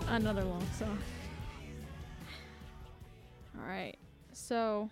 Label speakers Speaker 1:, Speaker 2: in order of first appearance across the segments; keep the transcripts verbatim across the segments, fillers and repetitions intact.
Speaker 1: Another long song. All right. So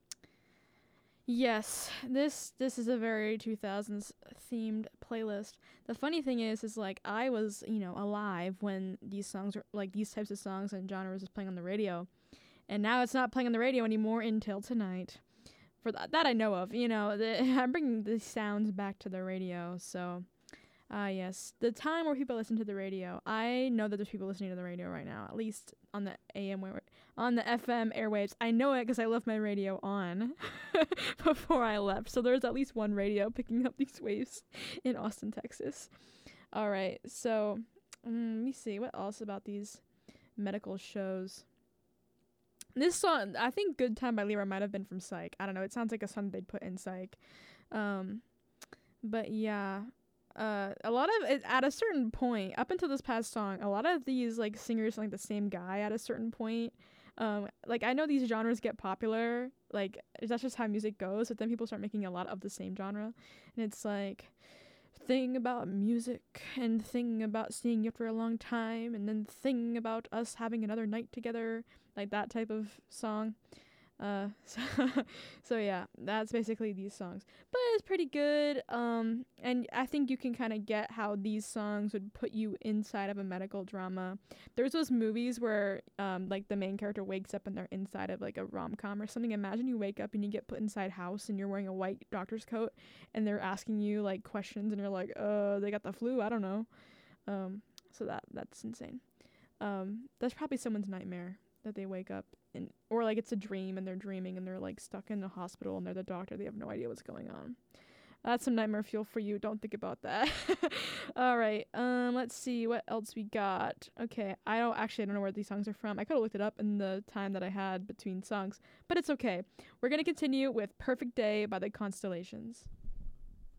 Speaker 1: yes, this this is a very two thousands themed playlist. The funny thing is is like I was, you know, alive when these songs were like these types of songs and genres was playing on the radio. And now it's not playing on the radio anymore until tonight. For that that I know of, you know, the, I'm bringing these sounds back to the radio. So Ah, uh, yes. The time where people listen to the radio. I know that there's people listening to the radio right now, at least on the A M, where, on the F M airwaves. I know it because I left my radio on before I left. So there's at least one radio picking up these waves in Austin, Texas. All right. So um, let me see. What else about these medical shows? This song, I think Good Time by Lyra might have been from Psych. I don't know. It sounds like a song they'd put in Psych. Um, but yeah. Uh, a lot of it, at a certain point, up until this past song, a lot of these like singers sound like the same guy at a certain point. Um, like I know these genres get popular, like that's just how music goes. But then people start making a lot of the same genre, and it's like thing about music and thing about seeing you for a long time, and then thing about us having another night together, like that type of song. Uh, so, so yeah, that's basically these songs, but it's pretty good. Um, and I think you can kind of get how these songs would put you inside of a medical drama. There's those movies where, um, like the main character wakes up and they're inside of like a rom-com or something. Imagine you wake up and you get put inside house and you're wearing a white doctor's coat and they're asking you like questions and you're like, uh, they got the flu. I don't know. Um, so that, that's insane. Um, that's probably someone's nightmare that they wake up and, or like it's a dream and they're dreaming and they're like stuck in the hospital and they're the doctor. They have no idea what's going on. That's some nightmare fuel for you. Don't think about that. All right. Um, let's see what else we got. Okay. I don't actually, I don't know where these songs are from. I could have looked it up in the time that I had between songs, but it's okay. We're going to continue with Perfect Day by the Constellations.